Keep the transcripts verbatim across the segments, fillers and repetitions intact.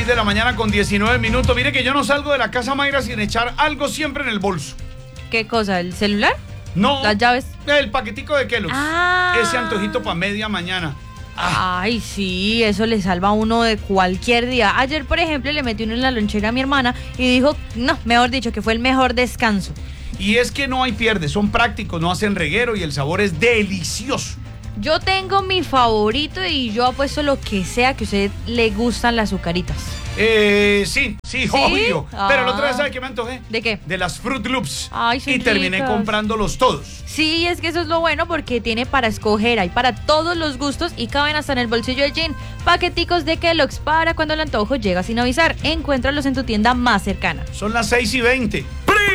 seis de la mañana con diecinueve minutos. Mire que yo no salgo de la casa, Mayra, sin echar algo siempre en el bolso. ¿Qué cosa? ¿El celular? No. ¿Las llaves? El paquetico de Kellogg's. Ah. Ese antojito para media mañana. Ah. Ay, sí, eso le salva a uno de cualquier día. Ayer, por ejemplo, le metí uno en la lonchera a mi hermana y dijo, no, mejor dicho, que fue el mejor descanso. Y es que no hay pierde, son prácticos, no hacen reguero y el sabor es delicioso. Yo tengo mi favorito y yo apuesto lo que sea que a usted le gustan las azucaritas. Eh, sí, sí, ¿Sí? obvio. Ah. Pero la otra vez, ¿sabe qué me antojé? ¿De qué? De las Fruit Loops. Ay, son y terminé ricas. comprándolos todos. Sí, es que eso es lo bueno porque tiene para escoger, hay para todos los gustos y caben hasta en el bolsillo del jean. Paqueticos de Kellogg's para cuando el antojo llega sin avisar. Encuéntralos en tu tienda más cercana. Son las seis y veinte.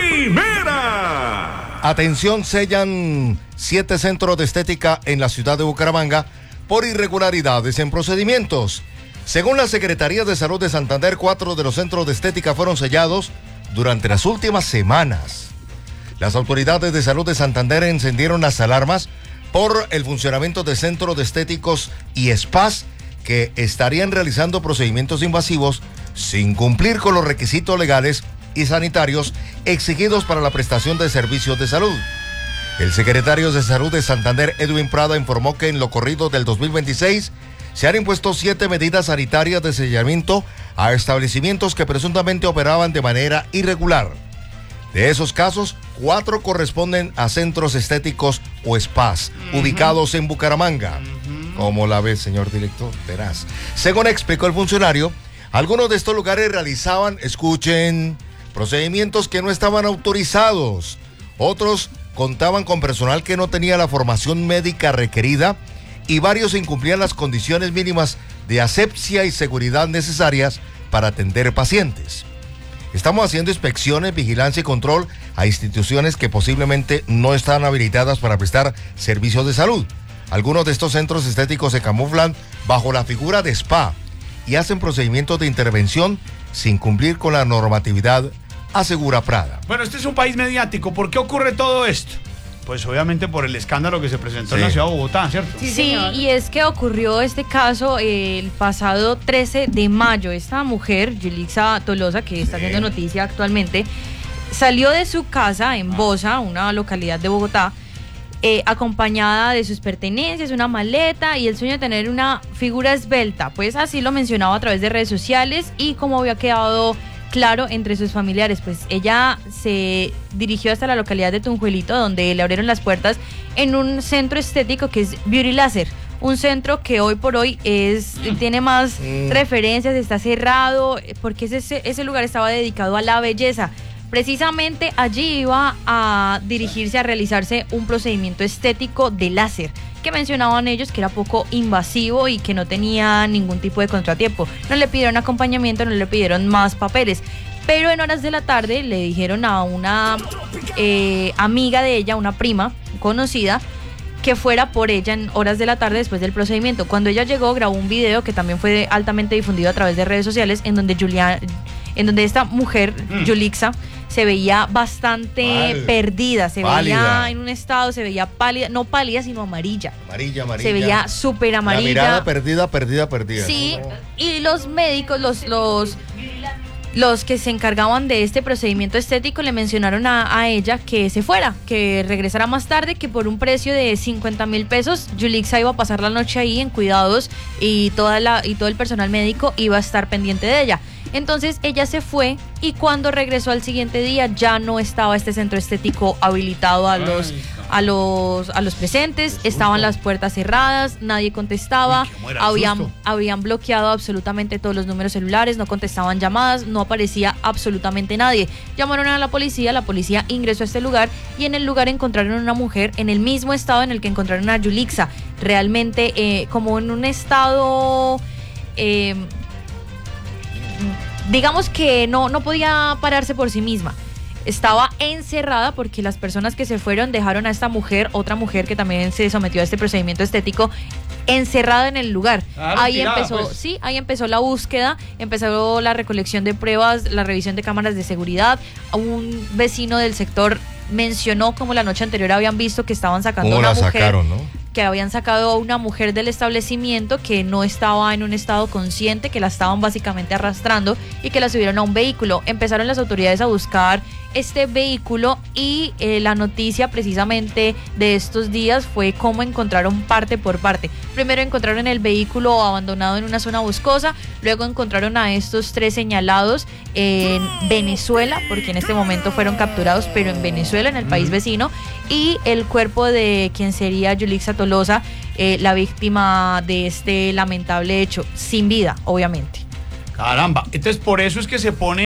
Primera. Atención, sellan siete centros de estética en la ciudad de Bucaramanga por irregularidades en procedimientos. Según la Secretaría de Salud de Santander, cuatro de los centros de estética fueron sellados durante las últimas semanas. Las autoridades de salud de Santander encendieron las alarmas por el funcionamiento de centros de estéticos y spas que estarían realizando procedimientos invasivos sin cumplir con los requisitos legales y sanitarios exigidos para la prestación de servicios de salud. El secretario de Salud de Santander, Edwin Prada, informó que en lo corrido del dos mil veintiséis se han impuesto siete medidas sanitarias de sellamiento a establecimientos que presuntamente operaban de manera irregular. De esos casos, cuatro corresponden a centros estéticos o spas uh-huh. ubicados en Bucaramanga. Uh-huh. ¿Cómo la ves, señor director? Verás. Según explicó el funcionario, algunos de estos lugares realizaban, escuchen, procedimientos que no estaban autorizados. Otros contaban con personal que no tenía la formación médica requerida y varios incumplían las condiciones mínimas de asepsia y seguridad necesarias para atender pacientes. Estamos haciendo inspecciones, vigilancia y control a instituciones que posiblemente no están habilitadas para prestar servicios de salud. Algunos de estos centros estéticos se camuflan bajo la figura de spa y hacen procedimientos de intervención sin cumplir con la normatividad, asegura Prada. Bueno, este es un país mediático. ¿Por qué ocurre todo esto? Pues obviamente por el escándalo que se presentó sí. en la ciudad de Bogotá, ¿cierto? Sí, sí, y es que ocurrió este caso eh, el pasado trece de mayo. Esta mujer, Yulixa Tolosa, que está sí. haciendo noticia actualmente, salió de su casa en Bosa, una localidad de Bogotá, eh, acompañada de sus pertenencias, una maleta y el sueño de tener una figura esbelta. Pues así lo mencionaba a través de redes sociales y como había quedado claro entre sus familiares, pues ella se dirigió hasta la localidad de Tunjuelito, donde le abrieron las puertas en un centro estético que es Beauty Laser, un centro que hoy por hoy es tiene más mm. referencias, está cerrado, porque ese, ese lugar estaba dedicado a la belleza. Precisamente allí iba a dirigirse a realizarse un procedimiento estético de láser, que mencionaban ellos que era poco invasivo y que no tenía ningún tipo de contratiempo. No le pidieron acompañamiento, no le pidieron más papeles, pero en horas de la tarde le dijeron a una eh, amiga de ella, una prima conocida, que fuera por ella en horas de la tarde después del procedimiento. Cuando ella llegó, grabó un video que también fue altamente difundido a través de redes sociales, en donde Julia, en donde esta mujer, mm. Yulixa, se veía bastante Mal. perdida, se pálida. veía en un estado, se veía pálida, no pálida, sino amarilla. Amarilla, amarilla. Se veía súper amarilla. La mirada perdida, perdida, perdida. Sí, ¿no? Y los médicos, los, los, los que se encargaban de este procedimiento estético le mencionaron a, a ella que se fuera, que regresara más tarde, que por un precio de cincuenta mil pesos, Yulixa iba a pasar la noche ahí en cuidados y, toda la, y todo el personal médico iba a estar pendiente de ella. Entonces ella se fue y cuando regresó al siguiente día ya no estaba este centro estético habilitado a los a los a los presentes, estaban las puertas cerradas, nadie contestaba, Uy, habían habían bloqueado absolutamente todos los números celulares, no contestaban llamadas, no aparecía absolutamente nadie. Llamaron a la policía, la policía ingresó a este lugar y en el lugar encontraron a una mujer en el mismo estado en el que encontraron a Yulixa, realmente eh, como en un estado eh, digamos que no, no podía pararse por sí misma. Estaba encerrada porque las personas que se fueron dejaron a esta mujer, otra mujer que también se sometió a este procedimiento estético, encerrada en el lugar. Ah, ahí tirada, empezó, pues. sí, ahí empezó la búsqueda, empezó la recolección de pruebas, la revisión de cámaras de seguridad. Un vecino del sector mencionó como la noche anterior habían visto que estaban sacando a una la mujer. Sacaron, ¿no? que habían sacado a una mujer del establecimiento que no estaba en un estado consciente, que la estaban básicamente arrastrando y que la subieron a un vehículo. Empezaron las autoridades a buscar este vehículo y eh, la noticia precisamente de estos días fue cómo encontraron parte por parte. Primero encontraron el vehículo abandonado en una zona boscosa, luego encontraron a estos tres señalados en Venezuela, porque en este momento fueron capturados, pero en Venezuela, en el país vecino, y el cuerpo de quien sería Yulixa Tolosa, eh, la víctima de este lamentable hecho, sin vida, obviamente. Caramba, entonces por eso es que se pone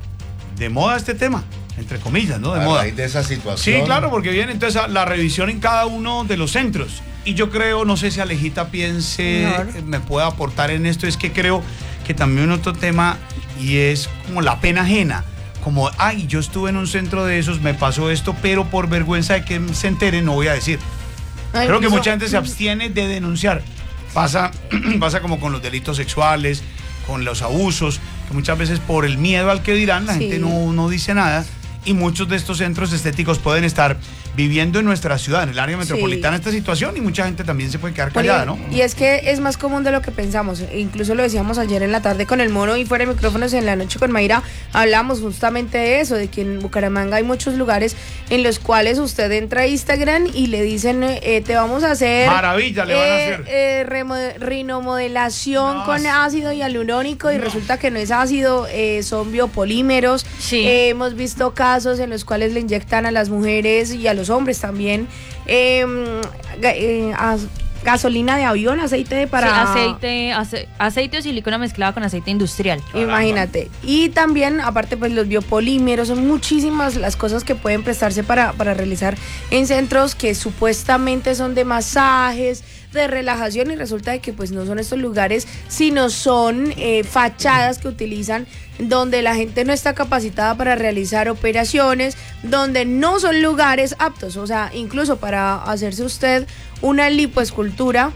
de moda este tema, entre comillas, ¿no? De a moda. raíz de esa situación. Sí, claro, porque viene entonces la revisión en cada uno de los centros. Y yo creo, no sé si Alejita piense, eh, me puede aportar en esto, es que creo que también otro tema y es como la pena ajena. Como, ay, yo estuve en un centro de esos, me pasó esto, pero por vergüenza de que se enteren no voy a decir. Ay, Creo que eso, mucha gente se abstiene de denunciar. Pasa, pasa como con los delitos sexuales, con los abusos, que muchas veces por el miedo al que dirán, la Sí. gente no, no dice nada. Y muchos de estos centros estéticos pueden estar viviendo en nuestra ciudad, en el área metropolitana, Sí. esta situación, y mucha gente también se puede quedar callada, ¿no? Y es que es más común de lo que pensamos. Incluso lo decíamos ayer en la tarde con el mono y fuera de micrófonos en la noche con Mayra. Hablamos justamente de eso, de que en Bucaramanga hay muchos lugares en los cuales usted entra a Instagram y le dicen, eh, te vamos a hacer... Maravilla le van a eh, hacer. eh, remo- rinomodelación No, con es- ácido hialurónico y No. resulta que no es ácido, eh, son biopolímeros. Sí. Eh, hemos visto casos en los cuales le inyectan a las mujeres y a los hombres también eh, ga- eh, as- gasolina de avión, aceite para... Sí, aceite, ace- aceite o silicona mezclada con aceite industrial. Imagínate. Y también, aparte, pues los biopolímeros, son muchísimas las cosas que pueden prestarse para, para realizar en centros que supuestamente son de masajes, de relajación, y resulta de que pues no son estos lugares, sino son eh, fachadas que utilizan donde la gente no está capacitada para realizar operaciones, donde no son lugares aptos, o sea, incluso para hacerse usted una lipoescultura.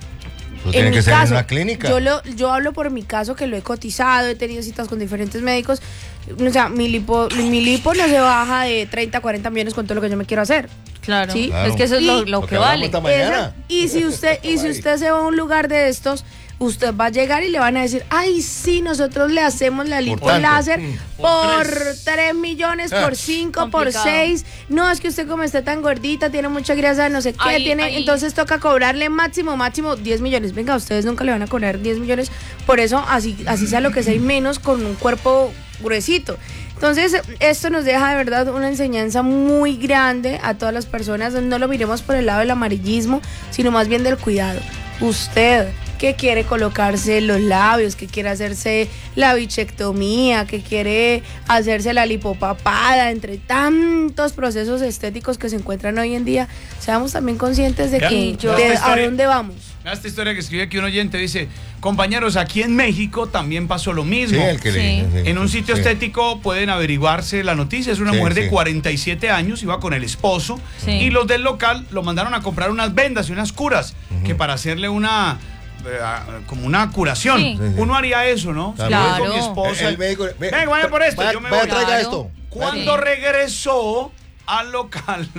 Eso tiene En que mi ser caso, en una clínica. Yo, lo, yo hablo por mi caso, que lo he cotizado, he tenido citas con diferentes médicos. O sea, mi lipo, mi lipo no se baja de treinta, cuarenta millones con todo lo que yo me quiero hacer. Claro. Sí. Claro. Es que eso es lo, Y- lo Lo que que hablamos vale. esta mañana. Esa- y si usted, y si usted se va a un lugar de estos, usted va a llegar y le van a decir, ay, sí, nosotros le hacemos la lipo tanto. láser Mm. por tres. tres millones, Ah. por cinco, por Complicado. seis. No, es que usted como está tan gordita, tiene mucha grasa, no sé qué, Ay, tiene, ay. entonces toca cobrarle máximo, máximo diez millones. Venga, ustedes nunca le van a cobrar diez millones, por eso así, así sea lo que sea y menos con un cuerpo gruesito. Entonces, esto nos deja de verdad una enseñanza muy grande a todas las personas. No lo miremos por el lado del amarillismo, sino más bien del cuidado. Usted que quiere colocarse los labios, que quiere hacerse la bichectomía, que quiere hacerse la lipopapada, entre tantos procesos estéticos que se encuentran hoy en día, seamos también conscientes de Ya, que ya de esta a historia- dónde vamos. Esta historia que escribe aquí un oyente dice, compañeros, aquí en México también pasó lo Sí, mismo. el que le- Sí. sí, En un sitio sí. estético pueden averiguarse la noticia. Es una Sí, mujer sí. de cuarenta y siete años, iba con el esposo, Sí. y los del local lo mandaron a comprar unas vendas y unas curas, que para hacerle una eh, como una curación. Sí. Sí, sí. Uno haría eso, ¿no? Si yo voy Claro. con mi esposa. El médico, ve- Venga, vaya por esto, vaya- yo me vaya, voy. traiga Claro. esto. Cuando Sí. regresó al local,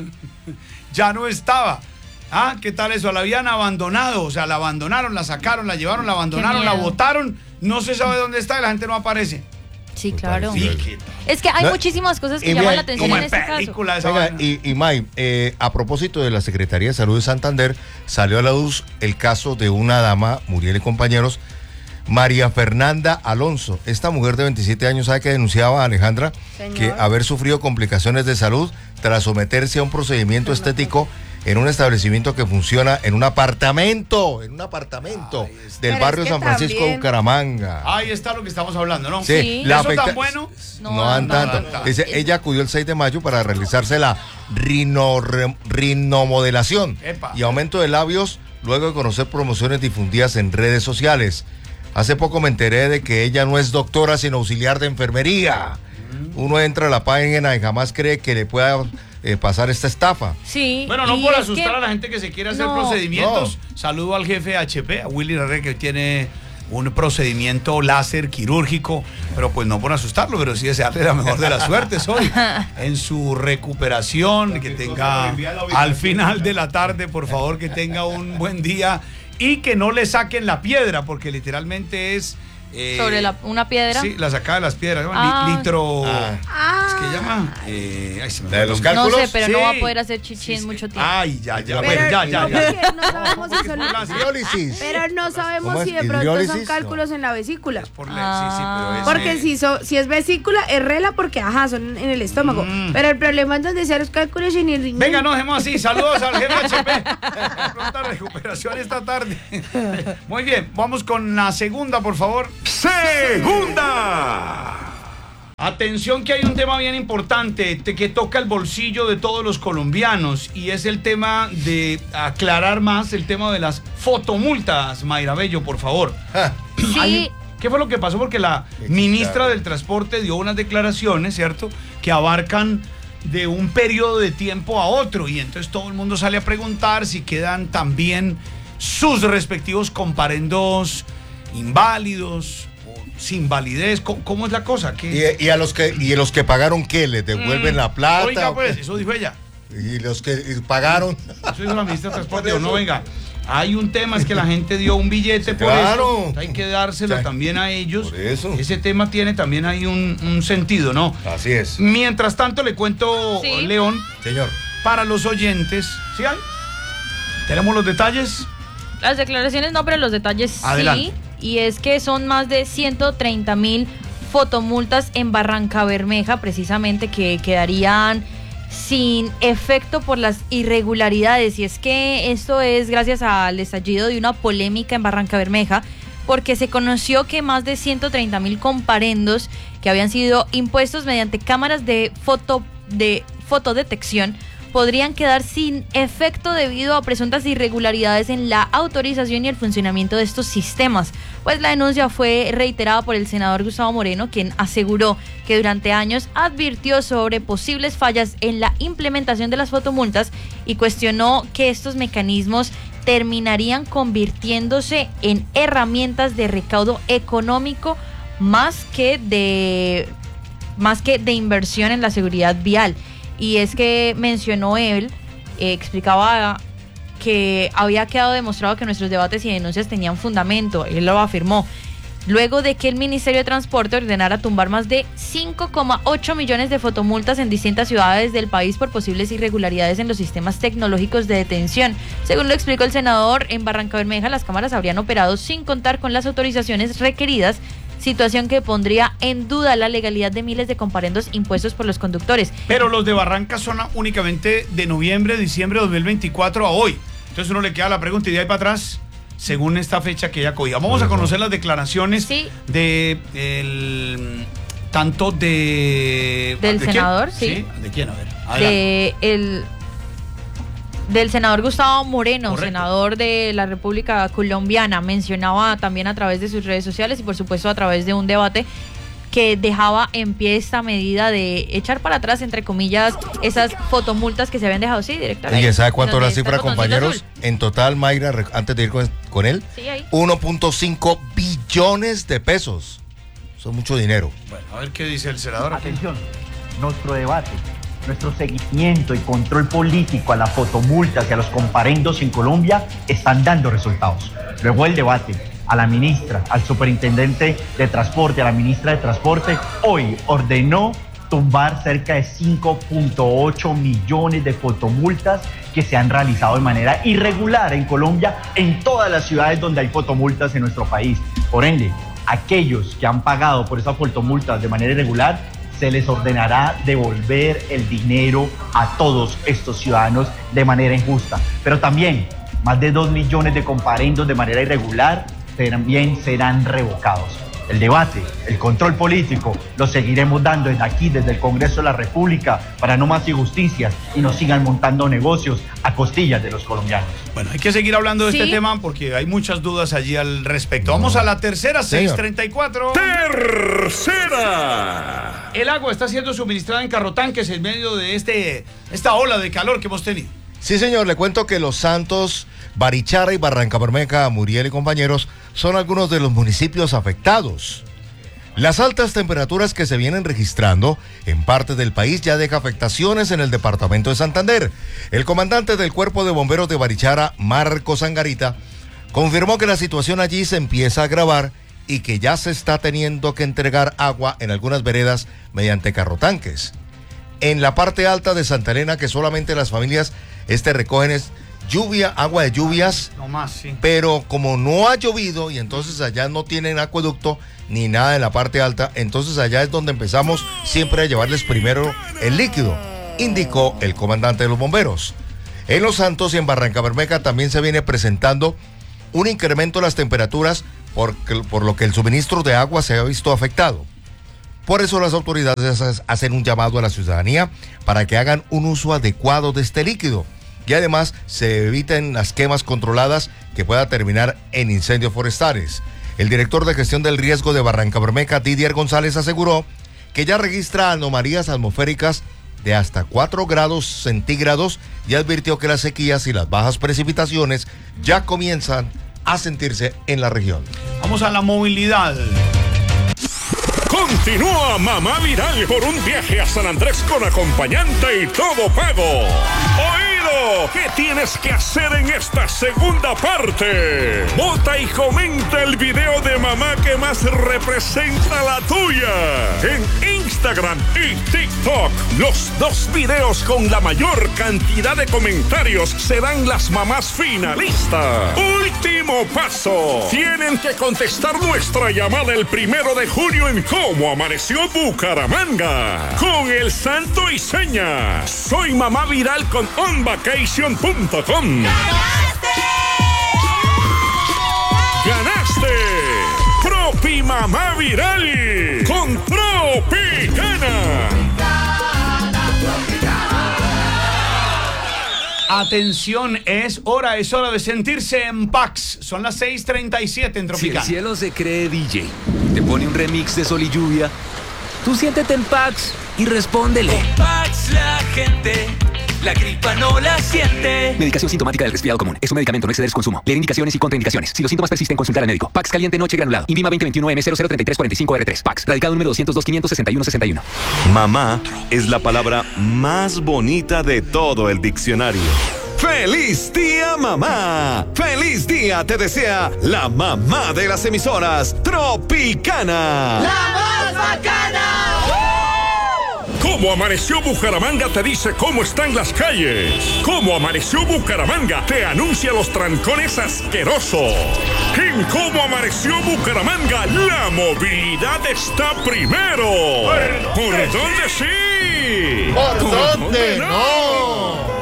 ya no estaba. Ah, ¿qué tal eso? La habían abandonado, o sea, la abandonaron, la sacaron, la llevaron, la abandonaron, la miedo. botaron, no se sabe dónde está y la gente no aparece. Sí, Me claro. parece. Sí, ¿qué tal? Es que hay No, muchísimas cosas que y llaman mira, la atención Como en en este caso. película esa Venga, vaina. y, y May, eh, a propósito de la Secretaría de Salud de Santander, salió a la luz el caso de una dama, Muriel y compañeros, María Fernanda Alonso. Esta mujer de veintisiete años, ¿sabe que denunciaba a Alejandra? Señor. Que haber sufrido complicaciones de salud tras someterse a un procedimiento estético en un establecimiento que funciona en un apartamento, en un apartamento Ay, es- del Pero barrio es que San Francisco de también- Ahí Bucaramanga. Ah, está lo que estamos hablando, ¿no? Sí, Sí. la ¿Eso tan afecta- bueno? No, No, dan no, tanto. no, no. Dice, ella acudió el seis de mayo para realizarse la rino, re- rinomodelación Epa. y aumento de labios luego de conocer promociones difundidas en redes sociales. Hace poco me enteré de que ella no es doctora, sino auxiliar de enfermería. Uno entra a la página y jamás cree que le pueda eh, pasar esta estafa. Sí. Bueno, no y por es asustar que- a la gente que se quiere hacer No. procedimientos. Saludo al jefe H P, a Willy Herrera, que tiene un procedimiento láser quirúrgico, pero pues no por asustarlo, pero sí desearle la mejor de las suertes hoy en su recuperación, que tenga al final de la tarde, por favor, que tenga un buen día y que no le saquen la piedra, porque literalmente es... Eh, ¿Sobre la, una piedra? Sí, la sacada de las piedras, ah. Li, litro... Ah. ¿Es que llama? Eh, ay, se me ¿De los cálculos? No sé, pero sí. no va a poder hacer chichi sí, en sí. mucho tiempo. Ay, ya, ya, pero, bueno, ya, ya, ya. ya. No sabemos si son hidrólisis. Pero no sabemos si de pronto son cálculos no. en la vesícula. Es por la, ah. sí, sí, pero es, porque eh. si, so, si es vesícula, es rela porque, ajá, son en el estómago. Mm. Pero el problema es donde sean los cálculos en el riñón. Venga, no dejemos así. Saludos al G M H P. Pronta recuperación esta tarde. Muy bien, vamos con la segunda, por favor. Segunda. Atención, que hay un tema bien importante que toca el bolsillo de todos los colombianos y es el tema de aclarar más el tema de las fotomultas. Mayra Bello, por favor. Sí. Hay, ¿qué fue lo que pasó? Porque la ministra del Transporte dio unas declaraciones, ¿cierto?, que abarcan de un periodo de tiempo a otro y entonces todo el mundo sale a preguntar si quedan también sus respectivos comparendos inválidos, sin validez. ¿Cómo, cómo es la cosa? ¿Qué? ¿Y, y a los que y a los que pagaron qué? ¿Les devuelven mm, la plata? Oiga, pues, eso dijo ella. ¿Y los que pagaron? Eso dijo la ministra de Transporte. No, venga, hay un tema, es que la gente dio un billete, sí, por claro. eso. Hay que dárselo, o sea, también a ellos. Por eso. Ese tema tiene también ahí un, un sentido, ¿no? Así es. Mientras tanto, le cuento, sí. León. Señor. Para los oyentes. ¿Sí hay? ¿Tenemos los detalles? Las declaraciones no, pero los detalles Adelante. sí. Y es que son más de ciento treinta mil fotomultas en Barranca Bermeja, precisamente, que quedarían sin efecto por las irregularidades. Y es que esto es gracias al estallido de una polémica en Barranca Bermeja, porque se conoció que más de ciento treinta mil comparendos que habían sido impuestos mediante cámaras de foto de fotodetección podrían quedar sin efecto debido a presuntas irregularidades en la autorización y el funcionamiento de estos sistemas. Pues la denuncia fue reiterada por el senador Gustavo Moreno, quien aseguró que durante años advirtió sobre posibles fallas en la implementación de las fotomultas y cuestionó que estos mecanismos terminarían convirtiéndose en herramientas de recaudo económico más que de, más que de inversión en la seguridad vial. Y es que mencionó él, eh, explicaba que había quedado demostrado que nuestros debates y denuncias tenían fundamento, él lo afirmó, luego de que el Ministerio de Transporte ordenara tumbar más de cinco coma ocho millones de fotomultas en distintas ciudades del país por posibles irregularidades en los sistemas tecnológicos de detención. Según lo explicó el senador, en Barranca Bermeja las cámaras habrían operado sin contar con las autorizaciones requeridas, situación que pondría en duda la legalidad de miles de comparendos impuestos por los conductores. Pero los de Barranca son únicamente de noviembre, diciembre de dos mil veinticuatro a hoy. Entonces uno le queda la pregunta y de ahí para atrás, según esta fecha que ya cogía. Vamos a conocer las declaraciones sí. de el, tanto de... Del ¿de senador, quién? sí. sí. ¿De quién? A ver. Adelante. De el... Del senador Gustavo Moreno, Correcto. Senador de la República Colombiana, mencionaba también a través de sus redes sociales y por supuesto a través de un debate que dejaba en pie esta medida de echar para atrás, entre comillas, esas fotomultas que se habían dejado, sí, directamente. ¿Y sabe cuánto es la cifra, compañeros? Azul. En total, Mayra, antes de ir con, con él, sí, uno punto cinco billones de pesos. Son mucho dinero. Bueno, a ver qué dice el senador. Atención, nuestro debate, nuestro seguimiento y control político a las fotomultas y a los comparendos en Colombia están dando resultados. Luego el debate a la ministra, al superintendente de transporte, a la ministra de transporte, hoy ordenó tumbar cerca de cinco punto ocho millones de fotomultas que se han realizado de manera irregular en Colombia, en todas las ciudades donde hay fotomultas en nuestro país. Por ende, aquellos que han pagado por esas fotomultas de manera irregular, se les ordenará devolver el dinero a todos estos ciudadanos de manera injusta. Pero también, más de dos millones de comparendos de manera irregular también serán revocados. El debate, el control político, lo seguiremos dando desde aquí, desde el Congreso de la República, para no más injusticias y no sigan montando negocios a costillas de los colombianos. Bueno, hay que seguir hablando de ¿Sí? este tema porque hay muchas dudas allí al respecto. Vamos a la tercera, seis treinta y cuatro. Tercera. El agua está siendo suministrada en carrotanques en medio de este, esta ola de calor que hemos tenido. Sí, señor, le cuento que Los Santos, Barichara y Barrancabermeja, Muriel y compañeros, son algunos de los municipios afectados. Las altas temperaturas que se vienen registrando en parte del país ya deja afectaciones en el departamento de Santander. El comandante del Cuerpo de Bomberos de Barichara, Marcos Angarita, confirmó que la situación allí se empieza a agravar y que ya se está teniendo que entregar agua en algunas veredas mediante carrotanques. En la parte alta de Santa Elena, que solamente las familias este recogen es lluvia, agua de lluvias, no más, sí. Pero como no ha llovido y entonces allá no tienen acueducto ni nada en la parte alta, entonces allá es donde empezamos siempre a llevarles primero el líquido, indicó el comandante de los bomberos. En Los Santos y en Barrancabermeja también se viene presentando un incremento de las temperaturas por, por lo que el suministro de agua se ha visto afectado. Por eso las autoridades hacen un llamado a la ciudadanía para que hagan un uso adecuado de este líquido y además se eviten las quemas controladas que pueda terminar en incendios forestales. El director de gestión del riesgo de Barrancabermeja, Didier González, aseguró que ya registra anomalías atmosféricas de hasta cuatro grados centígrados y advirtió que las sequías y las bajas precipitaciones ya comienzan a sentirse en la región. Vamos a la movilidad. Continúa Mamá Viral por un viaje a San Andrés con acompañante y todo pago. ¡Oído! ¿Qué tienes que hacer en esta segunda parte? Vota y comenta el video de mamá que más representa la tuya. En Instagram y TikTok, los dos videos con la mayor cantidad de comentarios serán las mamás finalistas. Último paso. Tienen que contestar nuestra llamada el primero de junio en Cómo Amaneció Bucaramanga. Con el santo y seña. Soy Mamá Viral con onvacation punto com. ¡Ganaste! ¡Ganaste! Tropi Mamá Viral con Tropicana. Atención, es hora, es hora de sentirse en Pax. Son las seis treinta y siete en Tropicana. Si el cielo se cree D J, te pone un remix de Sol y Lluvia, tú siéntete en Pax y respóndele. En Pax la gente, la gripa no la siente. Medicación sintomática del resfriado común. Es un medicamento, no exceder su consumo. Leer indicaciones y contraindicaciones. Si los síntomas persisten, consultar al médico. Pax caliente noche granulado. INVIMA veinte veintiuno M cero cero treinta y tres cuarenta y cinco R tres. Pax. Radicado número doscientos dos quinientos sesenta y uno sesenta y uno. Mamá es la palabra más bonita de todo el diccionario. ¡Feliz día, mamá! ¡Feliz día te desea la mamá de las emisoras, Tropicana! ¡La más bacana! Cómo Amaneció Bucaramanga te dice cómo están las calles. Cómo Amaneció Bucaramanga te anuncia los trancones asquerosos. En Cómo Amaneció Bucaramanga la movilidad está primero. ¿Por dónde sí? ¿Por dónde no?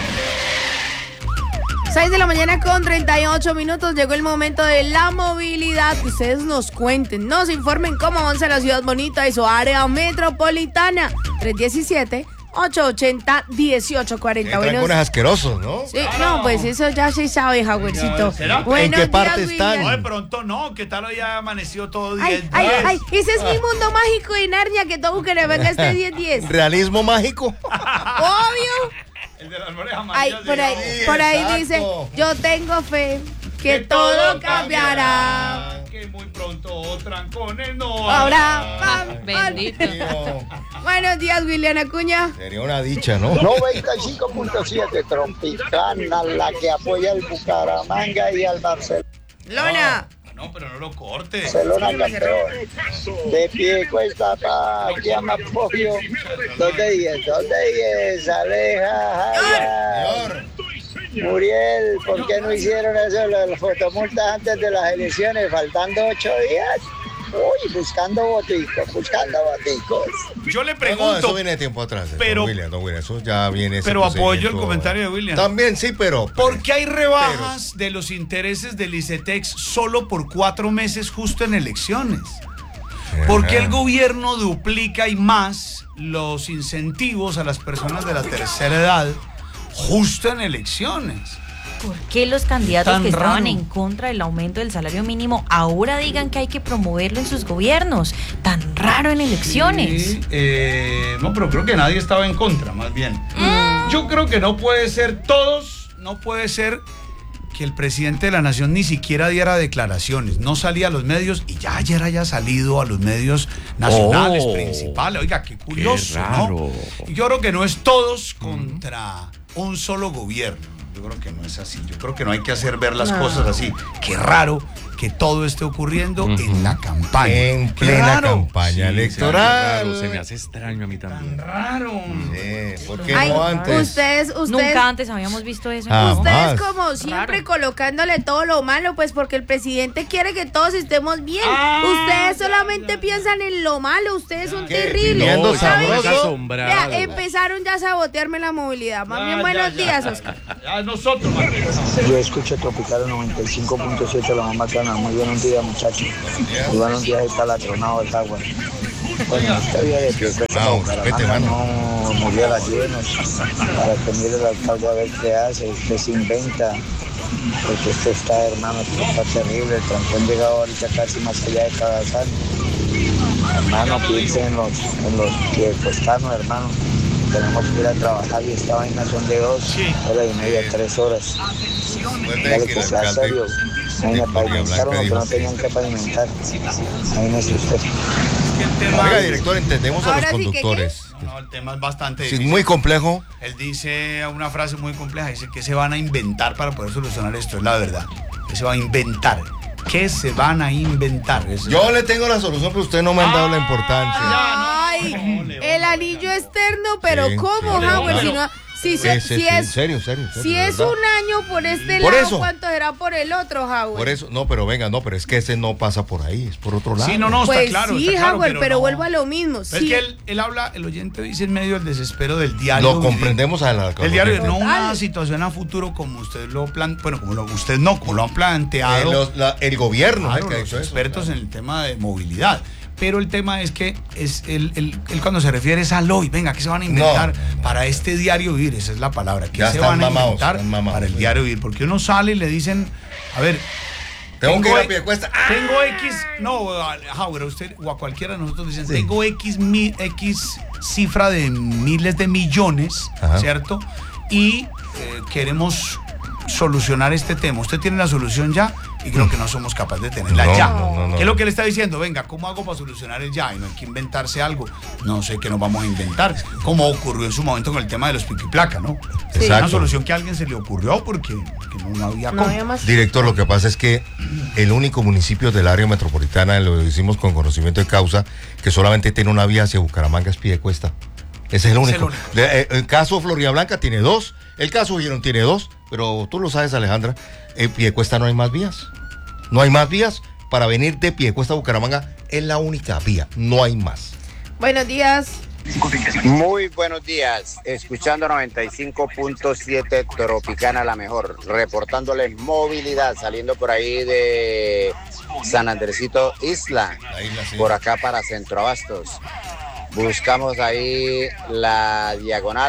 seis de la mañana con treinta y ocho minutos. Llegó el momento de la movilidad. Que ustedes nos cuenten, nos informen cómo avanza la ciudad bonita y su área metropolitana. tres diecisiete, ocho ochenta, dieciocho cuarenta. Trancones Buenos... asquerosos, ¿no? Sí, no, pues eso ya se sabe, Jaguercito. ¿En qué parte están? No, de pronto no, ¿qué tal hoy ya amaneció todo diez Ay, ay, ay, ese es mi mundo mágico de Narnia, que todo Bucaramanga esté diez diez. ¿Realismo mágico? Obvio. El de las orejas Ay, amarillas. por ahí, Sí, por ahí exacto. dice, yo tengo fe que, que todo cambiará. Que muy pronto trancones no Ahora, Ah, pam, bendito. Buenos días, William Acuña. Sería una dicha, ¿no? noventa y cinco punto siete Tropicana, la que apoya al Bucaramanga y al Barcelona. Lona. No, pero no lo cortes. Barcelona campeón. De pie cuesta pa' llama pollo. Dos de diez, dos de diez, Aleja, Jaya. Muriel, ¿por qué no hicieron eso, las fotomultas antes de las elecciones, faltando ocho días? Uy, buscando boticos, buscando boticos. Yo le No, no, pregunto. eso viene de tiempo atrás. eh, pero- don William, don William, eso ya viene. ese Pero apoyo el procedimiento. comentario de William. También sí, pero. ¿Por qué hay rebajas de los intereses del ICETEX solo por cuatro meses justo en elecciones? ¿Por qué el gobierno duplica y más los incentivos a las personas de la tercera edad justo en elecciones? ¿Por qué los candidatos Tan que estaban raro. en contra del aumento del salario mínimo ahora digan que hay que promoverlo en sus gobiernos? Tan raro en elecciones. Sí, eh, no, pero creo que nadie estaba en contra, más bien. Mm, yo creo que no puede ser todos, no puede ser que el presidente de la nación ni siquiera diera declaraciones, no salía a los medios y ya ayer haya salido a los medios nacionales, oh, principales. Oiga, qué curioso, qué raro. ¿no? Y yo creo que no es todos contra un solo gobierno. Yo creo que no es así. Yo creo que no hay que hacer ver las No. cosas así. Qué raro que todo esté ocurriendo uh-huh. en la campaña. En Qué plena raro. campaña Sí, electoral. Se me, raro, se me hace extraño a mí también. Tan raro. Sí, ¿por qué Ay, no antes? ustedes, ustedes, Nunca antes habíamos visto eso. Ah, ustedes Jamás. como siempre Raro. colocándole todo lo malo, pues porque el presidente quiere que todos estemos bien. Ah, ustedes solamente piensan en lo malo, ustedes son ¿Qué? terribles. Viviendo No, ¿Saben sabroso. qué? asombrado. Vea, empezaron ya a sabotearme la movilidad. Más bien, Ya, buenos ya, días, ya. Oscar. Ya nosotros, Martín. Yo escucho Tropical noventa y cinco punto siete, la más bacana. Muy buenos días, muchachos. Muy buenos días, ahí está la tronada de agua. Bueno, esta vía de Piecuesta Ah, vete, Bucaramanga mano. no murió a las llenos. Para que mire el alcalde a ver qué hace, usted se inventa. Porque esto está, hermano, esto está terrible. El trancón llegado ahorita casi más allá de Cabazal. Hermano, piensen en los, en los piecuestanos, hermano. Tenemos que ir a trabajar y esta vaina son de dos Sí. horas y media, tres horas. Recuerden Dale que que el sea alcalde serio. de Vaina Floria pavimentaron Blanca lo que dijo no así. tenían que pavimentar. Ahí no es usted. El tema, Oiga, director, entendemos a los Ahora sí que, conductores. no, el tema es bastante Sí, difícil. muy complejo. Él dice una frase muy compleja, dice que se van a inventar para poder solucionar esto, es la verdad. ¿Qué se va a inventar? ¿Qué se van a inventar? Esa es Yo la- le tengo la solución, pero ustedes no me han dado la importancia. Ay, el anillo externo, pero Sí, ¿cómo, sí, Howard? claro. Si no, si, se- Ese si sí, en es, serio, en serio, en serio, si de es verdad. un año por este Por lado, eso. ¿cuánto será por el otro, Howard? Por eso, no, pero venga, no, pero es que ese no pasa por ahí, es por otro lado. Sí, no, no, Pues está claro. sí, está claro, Howard, pero, no. vuelvo a lo mismo. Pero Sí. Es que él, él habla, el oyente dice en medio del desespero del diario. Lo comprendemos a la El diario, no Total. una situación a futuro como usted lo plantea, bueno, como lo, usted no, como lo han planteado. Eh, los- la- el gobierno es el Claro, que ha los hecho eso, expertos claro. en el tema de movilidad. Pero el tema es que es el, el- él cuando se refiere es al hoy, venga, ¿qué se van a inventar No, no, no. para este diario vivir? Esa es la palabra. ¿Qué Ya se están van a mamados, inventar están mamados, para el sí. diario vivir? Porque uno sale y le dicen, a ver, Tengo que ir a e- Piedecuesta. Tengo X, no, a Howard, a usted o a cualquiera de nosotros dicen, Sí. tengo X, mi- X cifra de miles de millones, Ajá. ¿cierto? Y eh, queremos solucionar este tema. Usted tiene la solución ya y creo que no somos capaces de tenerla No, ya. no, no, no. ¿Qué es lo que le está diciendo? Venga, ¿cómo hago para solucionar el ya? Y no hay que inventarse algo. No sé qué nos vamos a inventar. Como ocurrió en su momento con el tema de los pico y placa, ¿no? Sí. Una Exacto. solución que a alguien se le ocurrió porque, porque no, no había No cómo. había más. Director, lo que pasa es que el único municipio del área metropolitana, lo decimos con conocimiento de causa, que solamente tiene una vía hacia Bucaramanga es Piedecuesta. Ese es el único. único. De- eh, el caso Floria Blanca tiene dos, el caso Girón tiene dos, pero tú lo sabes, Alejandra, en Piedecuesta no hay más vías. No hay más vías para venir de Piedecuesta a Bucaramanga, es la única vía, no hay más. Buenos días. Muy buenos días, escuchando noventa y cinco punto siete Tropicana la mejor, reportándoles movilidad, saliendo por ahí de San Andresito Isla, La isla, sí. por acá para Centro Abastos. Buscamos ahí la diagonal